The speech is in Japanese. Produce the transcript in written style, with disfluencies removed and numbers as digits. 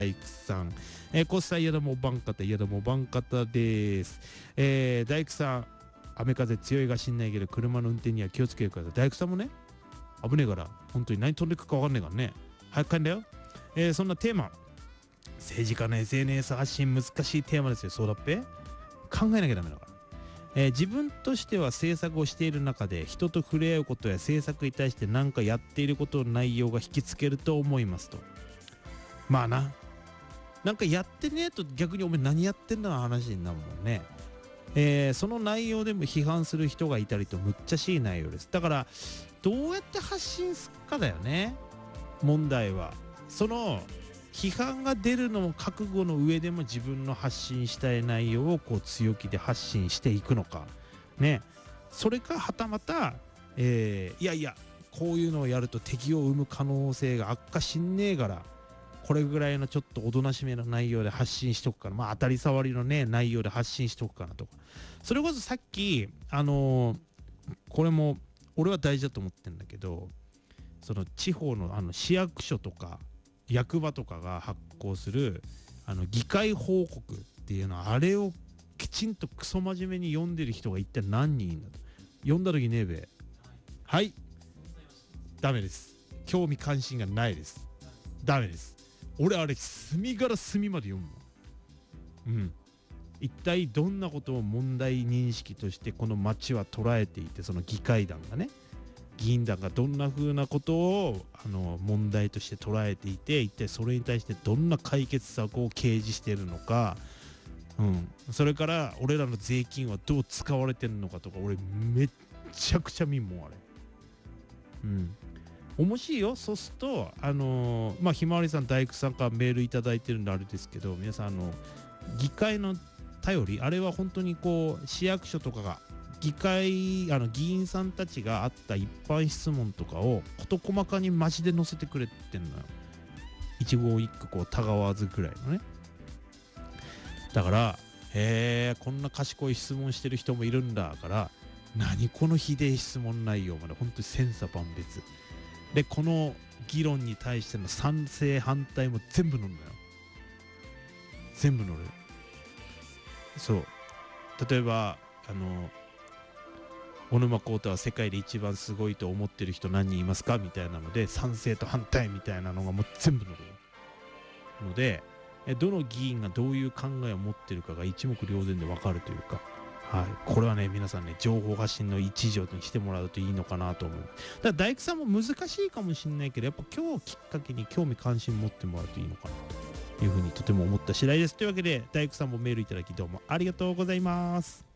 大工さん、コスタイヤだもばんかた、いやだもばんかたです。大工さん、雨風強いがしんないけど、車の運転には気をつけるから、大工さんもね、危ねえから、本当に何飛んでくか分かんねえからね。早く帰んだよ。そんなテーマ、政治家の SNS 発信難しいテーマですよ。そうだっぺ考えなきゃダメだから。自分としては制作をしている中で人と触れ合うことや制作に対して何かやっていることの内容が引きつけると思いますと。まあな。なんかやってねえと逆にお前何やってんだの話になるもんね。その内容でも批判する人がいたりとむっちゃしい内容です。だからどうやって発信すっかだよね。問題は。その批判が出るのも覚悟の上でも自分の発信したい内容をこう強気で発信していくのか。ね。それかはたまた、いやいや、こういうのをやると敵を生む可能性が悪化しんねえから、これぐらいのちょっとおとなしめの内容で発信しとくかな。まあ当たり障りのね、内容で発信しとくかなとか。それこそさっき、これも俺は大事だと思ってんだけど、その地方の市役所とか役場とかが発行する議会報告っていうのは、あれをきちんとクソ真面目に読んでる人が一体何人いるんだと。読んだ時ねえべ。はい。ダメです。興味関心がないです。ダメです。俺あれ隅から隅まで読むもん。うん。一体どんなことを問題認識としてこの町は捉えていて、その議会団がね、議員団がどんな風なことを問題として捉えていて、一体それに対してどんな解決策を掲示しているのか、それから俺らの税金はどう使われてるのかとか、俺めっちゃくちゃ見んもんあれ。面白いよ。そうするとひまわりさん、大工さんからメールいただいてるんであれですけど、皆さん議会の頼り、あれは本当にこう市役所とかが議会議員さんたちがあった一般質問とかを事細かにマジで載せてくれてんのよ。一語一句こうたがわずぐらいのね。だからこんな賢い質問してる人もいるんだから、何このひでえ質問内容まで本当に千差万別で、この議論に対しての賛成反対も全部載るんだよ。全部載る。そう。例えば小沼孝太は世界で一番すごいと思ってる人何人いますかみたいなので、賛成と反対みたいなのがもう全部載るので、どの議員がどういう考えを持ってるかが一目瞭然で分かるというか、はい、これはね、皆さんね、情報発信の一助にしてもらうといいのかなと思う。だから大工さんも難しいかもしれないけど、やっぱ今日きっかけに興味関心持ってもらうといいのかなというふうにとても思った次第です。というわけで大工さんもメールいただきどうもありがとうございます。